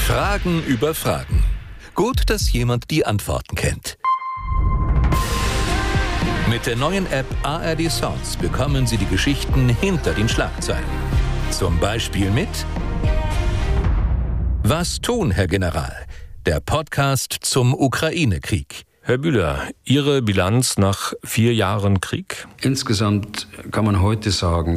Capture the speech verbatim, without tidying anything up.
Fragen über Fragen. Gut, dass jemand die Antworten kennt. Mit der neuen App A R D Sounds bekommen Sie die Geschichten hinter den Schlagzeilen. Zum Beispiel mit Was tun, Herr General? Der Podcast zum Ukraine-Krieg. Herr Bühler, Ihre Bilanz nach vier Jahren Krieg? Insgesamt kann man heute sagen,